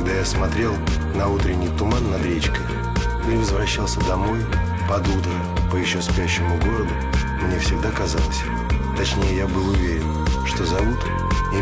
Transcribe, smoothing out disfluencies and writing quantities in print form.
когда я смотрел на утренний туман над речкой или возвращался домой под утро по еще спящему городу, мне всегда казалось, точнее я был уверен, что зовут